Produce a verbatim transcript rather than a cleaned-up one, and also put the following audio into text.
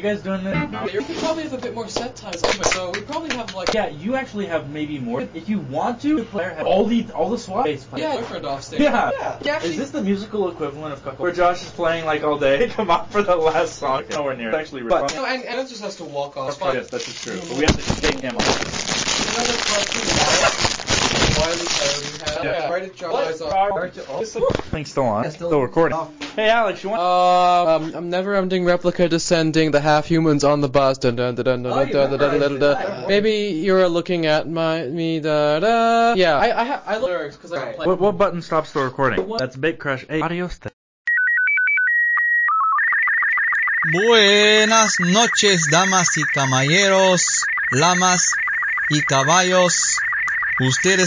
guys doing this? We probably have a bit more set time, so we probably have like... Yeah, you actually have maybe more. If you want to, player have all the all the SWAT base players. Yeah, boyfriend off stage. Yeah. yeah. yeah Is this the musical equivalent of Cuckold? Where Josh is playing like all day? Come on for the last song. Okay. Nowhere near. It's actually but, no, and Anna just has to walk off. Yes, that's just true. But we have to take him off. Another question. Wiley Coyote hat. Yeah. Right at John's off. Thing's still on. Yeah, still, still recording. Hey, Alex, you want? Uh, um, I'm never-ending replica descending. The half-humans on the bus. Dun, dun, dun, dun, dun, Oh, dun, dun, dun, dun, dun, dun. Maybe you're looking at my me. Da, da. Yeah, I I ha- I look lyrics because I play. What what button stops the recording? That's Big Crush. Hey, adios. Buenas noches, damas y caballeros, lamas y caballos. Ustedes